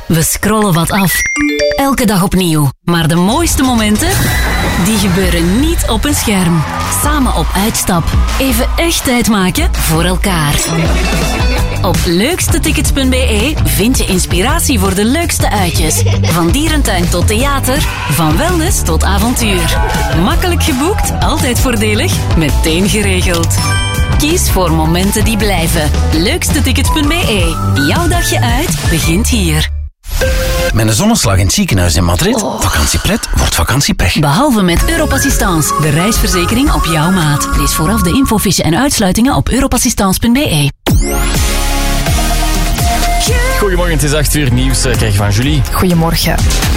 We scrollen wat af. Elke dag opnieuw. Maar de mooiste momenten, die gebeuren niet op een scherm. Samen op uitstap. Even echt tijd maken voor elkaar. Op leukstetickets.be vind je inspiratie voor de leukste uitjes. Van dierentuin tot theater, van wellness tot avontuur. Makkelijk geboekt, altijd voordelig, meteen geregeld. Kies voor momenten die blijven. Leukstetickets.be. Jouw dagje uit begint hier. Met een zonneslag in het ziekenhuis in Madrid. Vakantiepret wordt vakantiepech. Behalve met Europassistance, de reisverzekering op jouw maat. Lees vooraf de infofiche en uitsluitingen op europassistance.be. Goedemorgen, het is 8 uur. Nieuws krijg je van Julie. Goedemorgen.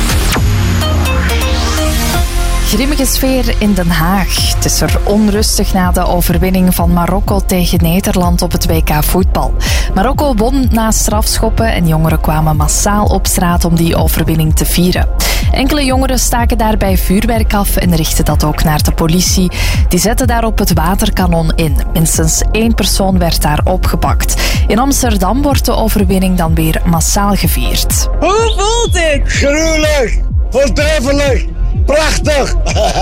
Grimmige sfeer in Den Haag. Het is er onrustig na de overwinning van Marokko tegen Nederland op het WK voetbal. Marokko won na strafschoppen en jongeren kwamen massaal op straat om die overwinning te vieren. Enkele jongeren staken daarbij vuurwerk af en richtten dat ook naar de politie. Die zette daarop het waterkanon in. Minstens 1 persoon werd daar opgepakt. In Amsterdam wordt de overwinning dan weer massaal gevierd. Hoe voelt het? Gruwelijk, voortreffelijk, prachtig.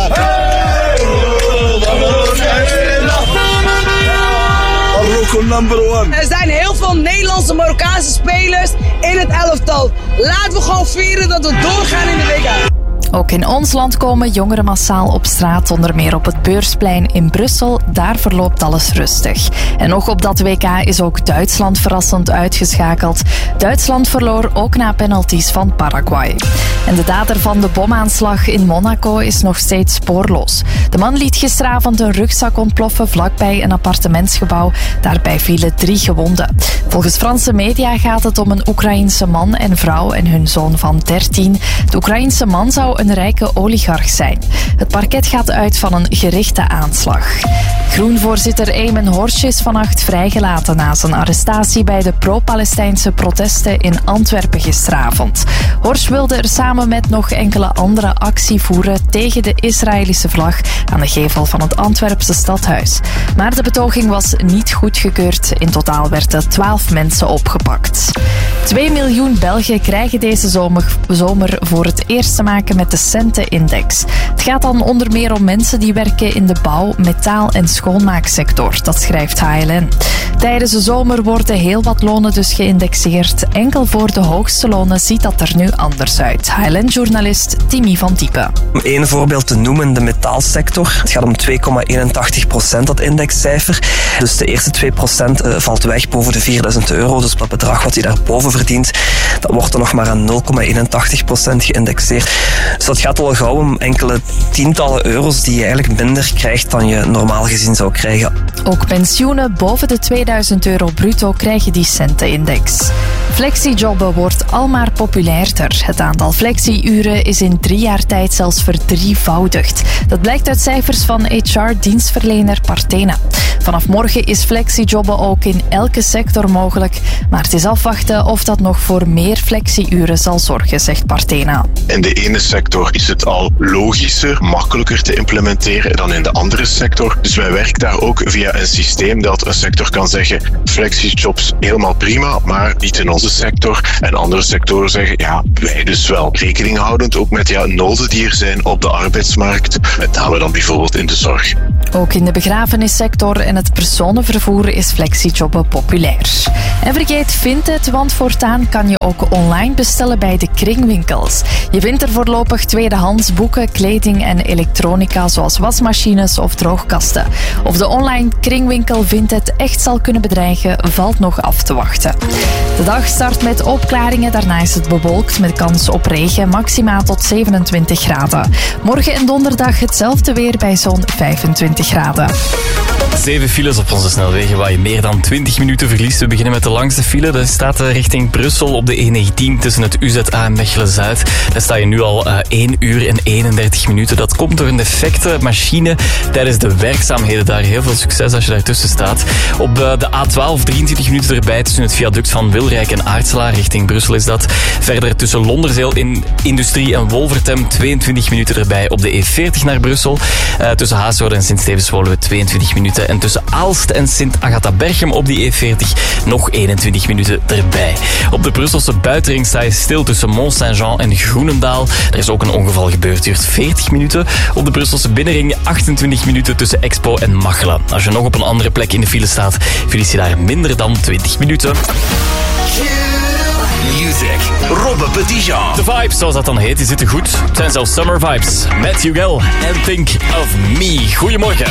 Marokko number 1. Er zijn heel veel Nederlandse Marokkaanse spelers in het elftal. Laten we gewoon vieren dat we doorgaan in de WK. Ook in ons land komen jongeren massaal op straat, onder meer op het Beursplein in Brussel. Daar verloopt alles rustig. En nog op dat WK is ook Duitsland verrassend uitgeschakeld. Duitsland verloor ook na penalties van Paraguay. En de dader van de bomaanslag in Monaco is nog steeds spoorloos. De man liet gisteravond een rugzak ontploffen vlakbij een appartementsgebouw. Daarbij vielen 3 gewonden. Volgens Franse media gaat het om een Oekraïense man en vrouw en hun zoon van 13. De Oekraïense man zou een rijke oligarch zijn. Het parket gaat uit van een gerichte aanslag. Groenvoorzitter Ayman Horsch is vannacht vrijgelaten na zijn arrestatie bij de pro-Palestijnse protesten in Antwerpen gisteravond. Horsch wilde er samen met nog enkele anderen actie voeren tegen de Israëlische vlag aan de gevel van het Antwerpse stadhuis. Maar de betoging was niet goedgekeurd. In totaal werden 12 mensen opgepakt. 2 miljoen Belgen krijgen deze zomer voor het eerst te maken met de Centenindex. Het gaat dan onder meer om mensen die werken in de bouw, metaal- en schoonmaaksector. Dat schrijft HLN. Tijdens de zomer worden heel wat lonen dus geïndexeerd. Enkel voor de hoogste lonen ziet dat er nu anders uit. HLN-journalist Timmy van Diepen. Om één voorbeeld te noemen, de metaalsector. Het gaat om 2,81%, dat indexcijfer. Dus de eerste 2% valt weg boven de €4.000. Dus dat bedrag wat hij daarboven verdient, dat wordt er nog maar aan 0,81% geïndexeerd. Dus dat gaat al gauw om enkele tientallen euro's die je eigenlijk minder krijgt dan je normaal gezien zou krijgen. Ook pensioenen boven de €2000 bruto krijgen die centenindex. Flexijobben wordt almaar populairder. Het aantal flexi-uren is in 3 jaar tijd zelfs verdrievoudigd. Dat blijkt uit cijfers van HR-dienstverlener Partena. Vanaf morgen is flexijobben ook in elke sector mogelijk. Maar het is afwachten of dat nog voor meer flexi-uren zal zorgen, zegt Partena. In de ene sector is het al logischer, makkelijker te implementeren dan in de andere sector. Dus wij werken daar ook via een systeem dat een sector kan zeggen, flexijobs helemaal prima, maar niet in onze sector. En andere sectoren zeggen, ja, wij dus wel. Rekening houdend ook met noden die er zijn op de arbeidsmarkt. Met name dan bijvoorbeeld in de zorg. Ook in de begrafenissector en het personenvervoer is flexijobben populair. En vergeet Vinted, want voortaan kan je ook online bestellen bij de kringwinkels. Je vindt er voorlopig tweedehands boeken, kleding en elektronica zoals wasmachines of droogkasten. Of de online kringwinkel Vinted echt zal kunnen bedreigen, valt nog af te wachten. De dag start met opklaringen, daarna is het bewolkt met kans op regen, maxima tot 27 graden. Morgen en donderdag hetzelfde weer bij zo'n 25 graden. 7 files op onze snelwegen waar je meer dan 20 minuten verliest. We beginnen met de langste file. Dat staat richting Brussel op de E19 tussen het UZA en Mechelen-Zuid. Daar sta je nu al 1 uur en 31 minuten. Dat komt door een defecte machine tijdens de werkzaamheden daar. Heel veel succes als je daartussen staat. Op de A12 23 minuten erbij tussen het viaduct van Wilrijk en Aartselaar richting Brussel is dat. Verder tussen Londerzeel in Industrie en Wolvertem 22 minuten erbij op de E40 naar Brussel. Tussen Haasvoorde en Sint-Stevens-Woluwe 22 minuten. minuten. En tussen Aalst en Sint-Agatha-Berchem op die E40 nog 21 minuten erbij. Op de Brusselse buitenring sta je stil tussen Mont-Saint-Jean en Groenendaal. Er is ook een ongeval gebeurd, duurt 40 minuten. Op de Brusselse binnenring 28 minuten tussen Expo en Machelen. Als je nog op een andere plek in de file staat, verlies je daar minder dan 20 minuten. Music. Robbe Petitjean. De vibes, zoals dat dan heet, die zitten goed. Het zijn zelfs summer vibes. Matthew Gell en Think of Me. Goedemorgen.